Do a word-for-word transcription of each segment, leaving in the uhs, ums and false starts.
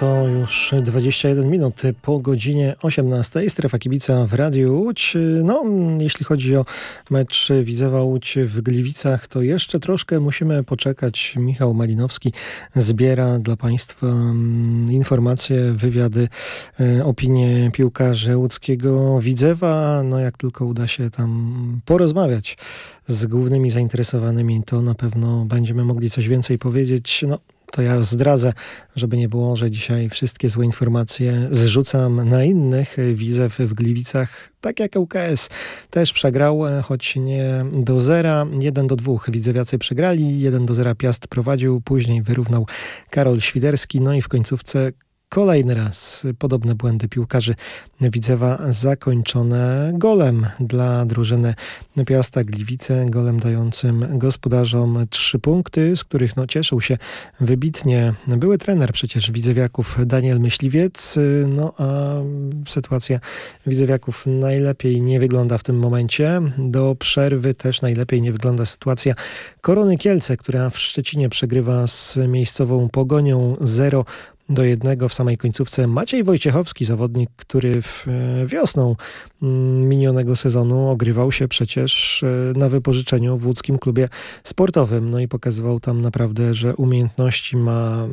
To już dwadzieścia jeden minut po godzinie osiemnastej. Strefa kibica w Radiu Łódź. No, jeśli chodzi o mecz Widzewa Łódź w Gliwicach, to jeszcze troszkę musimy poczekać. Michał Malinowski zbiera dla Państwa informacje, wywiady, opinie piłkarzy łódzkiego Widzewa. No, jak tylko uda się tam porozmawiać z głównymi zainteresowanymi, to na pewno będziemy mogli coś więcej powiedzieć. No, to ja zdradzę, żeby nie było, że dzisiaj wszystkie złe informacje zrzucam na innych. Widzew w Gliwicach, tak jak U K S, też przegrał, choć nie do zera. jeden do dwóch widzewiacy przegrali, jeden do zera Piast prowadził, później wyrównał Karol Świderski, no i w końcówce kolejny raz podobne błędy piłkarzy Widzewa zakończone golem dla drużyny Piasta Gliwice, golem dającym gospodarzom trzy punkty, z których no, cieszył się wybitnie były trener przecież Widzewiaków Daniel Myśliwiec, no a sytuacja Widzewiaków najlepiej nie wygląda w tym momencie. Do przerwy też najlepiej nie wygląda sytuacja Korony Kielce, która w Szczecinie przegrywa z miejscową Pogonią zero do jednego w samej końcówce. Maciej Wojciechowski, zawodnik, który w wiosną minionego sezonu ogrywał się przecież na wypożyczeniu w łódzkim klubie sportowym. No i pokazywał tam naprawdę, że umiejętności ma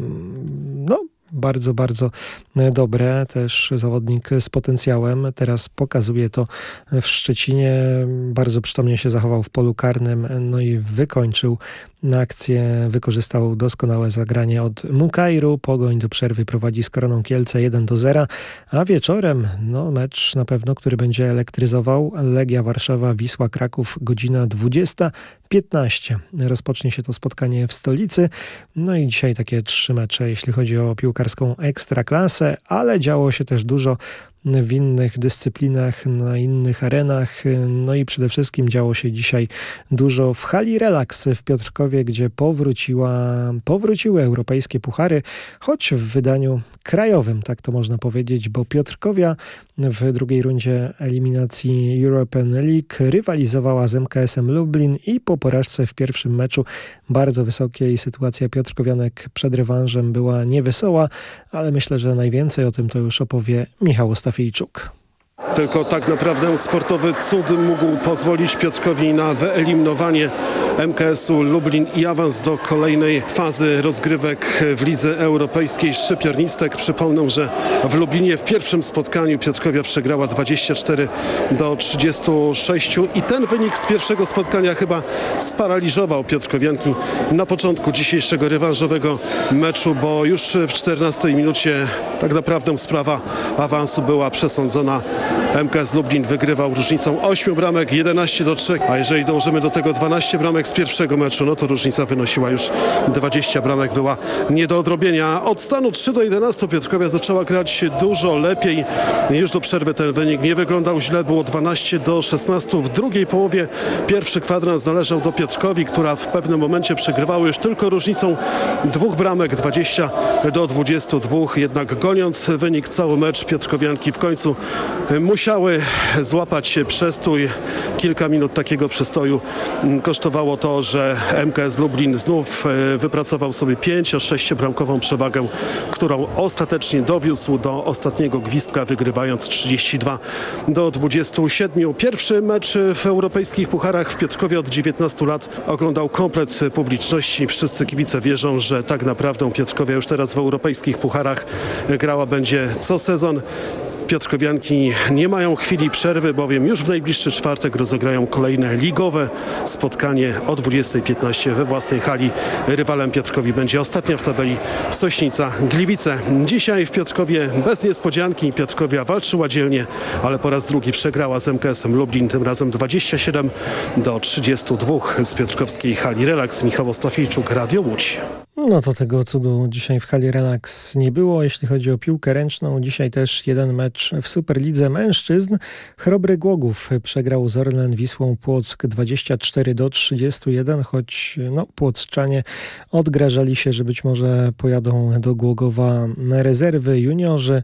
no bardzo, bardzo dobre. Też zawodnik z potencjałem. Teraz pokazuje to w Szczecinie. Bardzo przytomnie się zachował w polu karnym. No i wykończył na akcję, wykorzystał doskonałe zagranie od Mukairu. Pogoń do przerwy prowadzi z Koroną Kielce jeden do zera, a wieczorem no mecz na pewno, który będzie elektryzował. Legia Warszawa, Wisła Kraków, godzina dwudziesta piętnaście. Rozpocznie się to spotkanie w stolicy. No i dzisiaj takie trzy mecze, jeśli chodzi o piłkarską ekstraklasę, ale działo się też dużo w innych dyscyplinach, na innych arenach. No i przede wszystkim działo się dzisiaj dużo w hali Relax w Piotrkowie, gdzie powróciła, powróciły europejskie puchary, choć w wydaniu krajowym, tak to można powiedzieć, bo Piotrkowia w drugiej rundzie eliminacji European League rywalizowała z M K S-em Lublin i po porażce w pierwszym meczu bardzo wysokiej sytuacja piotrkowianek przed rewanżem była niewesoła, ale myślę, że najwięcej o tym to już opowie Michał Ostafijczuk. Tylko tak naprawdę sportowy cud mógł pozwolić Piotrkowi na wyeliminowanie M K S-u Lublin i awans do kolejnej fazy rozgrywek w Lidze Europejskiej Szczypiornistek. Przypomnę, że w Lublinie w pierwszym spotkaniu Piotrkowia przegrała dwadzieścia cztery do trzydziestu sześciu i ten wynik z pierwszego spotkania chyba sparaliżował piotrkowianki na początku dzisiejszego rewanżowego meczu, bo już w czternastej minucie tak naprawdę sprawa awansu była przesądzona. M K S Lublin wygrywał różnicą ośmiu bramek, jedenaście do trzech, a jeżeli dążymy do tego dwanaście bramek z pierwszego meczu, no to różnica wynosiła już dwadzieścia bramek, była nie do odrobienia. Od stanu trzy do jedenastu Piotrkowia zaczęła grać dużo lepiej. Już do przerwy ten wynik nie wyglądał źle, było dwanaście do szesnastu. W drugiej połowie pierwszy kwadrans należał do Piotrkowi, która w pewnym momencie przegrywała już tylko różnicą dwóch bramek, dwadzieścia do dwudziestu dwóch. Jednak goniąc wynik cały mecz, piotrkowianki w końcu musiały złapać przestój. Kilka minut takiego przestoju kosztowało to, że M K S Lublin znów wypracował sobie pięć a sześciobramkową przewagę, którą ostatecznie dowiózł do ostatniego gwizdka, wygrywając trzydzieści dwa do dwudziestu siedmiu. Pierwszy mecz w europejskich pucharach w Piotrkowie od dziewiętnastu lat oglądał komplet publiczności. Wszyscy kibice wierzą, że tak naprawdę Piotrkowia już teraz w europejskich pucharach grała będzie co sezon. Piotrkowianki nie mają chwili przerwy, bowiem już w najbliższy czwartek rozegrają kolejne ligowe spotkanie o dwudziestej piętnaście we własnej hali. Rywalem Piotrkowi będzie ostatnia w tabeli Sośnica Gliwice. Dzisiaj w Piotrkowie bez niespodzianki. Piotrkowia walczyła dzielnie, ale po raz drugi przegrała z M K S-em Lublin, tym razem dwadzieścia siedem do trzydziestu dwóch z piotrkowskiej hali Relax. Michał Ostafijczuk, Radio Łódź. No to tego cudu dzisiaj w hali Relax nie było. Jeśli chodzi o piłkę ręczną, dzisiaj też jeden mecz w Superlidze Mężczyzn. Chrobry Głogów przegrał z Orlen Wisłą Płock dwadzieścia cztery do trzydziestu jeden, choć no, płockczanie odgrażali się, że być może pojadą do Głogowa na rezerwy juniorzy,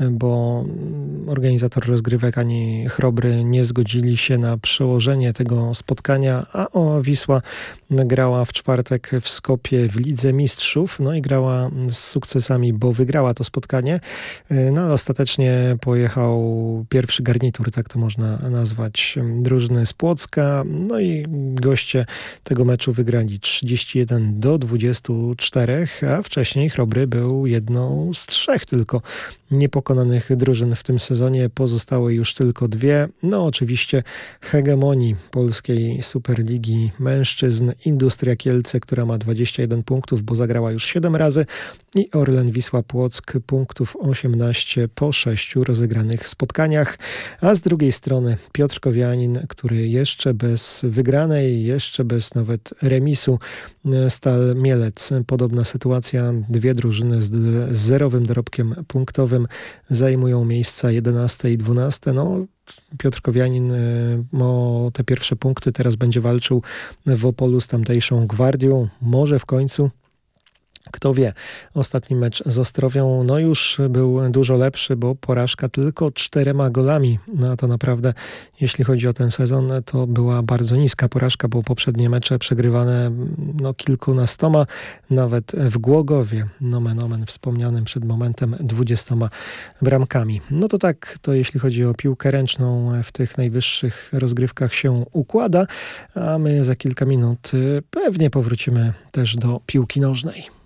bo organizator rozgrywek ani Chrobry nie zgodzili się na przełożenie tego spotkania, a o Wisła grała w czwartek w Skopie w Lidze Mistrzów, no i grała z sukcesami, bo wygrała to spotkanie, no ale ostatecznie pojechał pierwszy garnitur, tak to można nazwać, drużyny z Płocka, no i goście tego meczu wygrali trzydzieści jeden do dwudziestu czterech, a wcześniej Chrobry był jedną z trzech tylko niepokonanych drużyn w tym sezonie. Pozostały już tylko dwie. No oczywiście hegemonii polskiej Superligi Mężczyzn Industria Kielce, która ma dwadzieścia jeden punktów, bo zagrała już siedem razy, i Orlen Wisła Płock punktów osiemnaście po sześciu rozegranych spotkaniach. A z drugiej strony Piotrkowianin, który jeszcze bez wygranej, jeszcze bez nawet remisu, Stal Mielec. Podobna sytuacja. Dwie drużyny z, z zerowym dorobkiem punktowym zajmują miejsca jedenaste i dwunaste. No, Piotrkowianin o te pierwsze punkty teraz będzie walczył w Opolu z tamtejszą Gwardią. Może w końcu, kto wie. Ostatni mecz z Ostrowią no już był dużo lepszy, bo porażka tylko czterema golami. No a to naprawdę, jeśli chodzi o ten sezon, to była bardzo niska porażka, bo poprzednie mecze przegrywane no kilkunastoma, nawet w Głogowie, nomen omen wspomnianym przed momentem, dwudziestoma bramkami. No to tak, to jeśli chodzi o piłkę ręczną, w tych najwyższych rozgrywkach się układa, a my za kilka minut pewnie powrócimy też do piłki nożnej.